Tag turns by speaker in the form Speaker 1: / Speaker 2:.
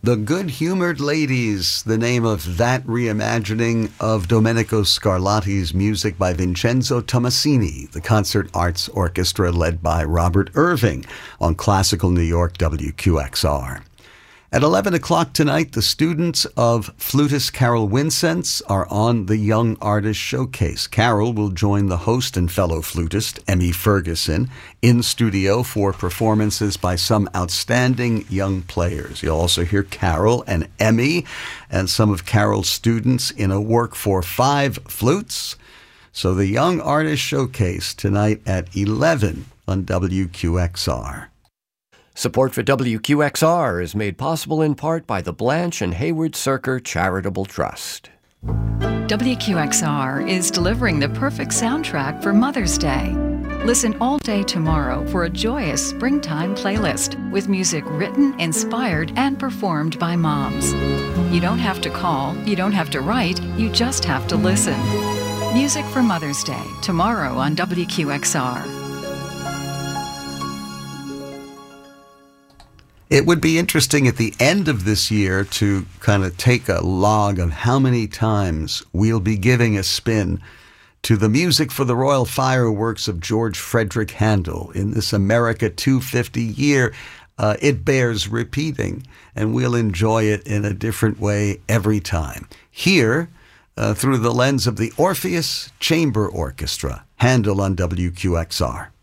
Speaker 1: The Good-Humored Ladies, the name of that reimagining of Domenico Scarlatti's music by Vincenzo Tommasini, the Concert Arts Orchestra led by Robert Irving on Classical New York WQXR. At 11 o'clock tonight, the students of flutist Carol Wincense are on the Young Artist Showcase. Carol will join the host and fellow flutist, Emmy Ferguson, in studio for performances by some outstanding young players. You'll also hear Carol and Emmy and some of Carol's students in a work for 5 flutes. So the Young Artist Showcase tonight at 11 on WQXR.
Speaker 2: Support for WQXR is made possible in part by the Blanche and Hayward Serker Charitable Trust.
Speaker 3: WQXR is delivering the perfect soundtrack for Mother's Day. Listen all day tomorrow for a joyous springtime playlist with music written, inspired, and performed by moms. You don't have to call, you don't have to write, you just have to listen. Music for Mother's Day, tomorrow on WQXR.
Speaker 1: It would be interesting at the end of this year to kind of take a log of how many times we'll be giving a spin to the music for the Royal Fireworks of George Frederick Handel in this America 250 year. It bears repeating, and we'll enjoy it in a different way every time. Here, through the lens of the Orpheus Chamber Orchestra, Handel on WQXR.